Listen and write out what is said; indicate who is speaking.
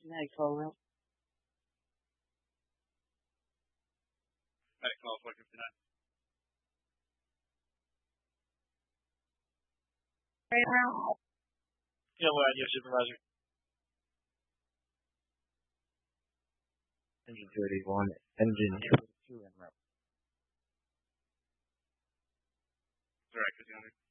Speaker 1: Night call route.
Speaker 2: Night call 459.
Speaker 1: Right now.
Speaker 2: Yeah, well, your supervisor.
Speaker 3: Engine 281, engine 282 en route.
Speaker 2: Direct, Your Honor.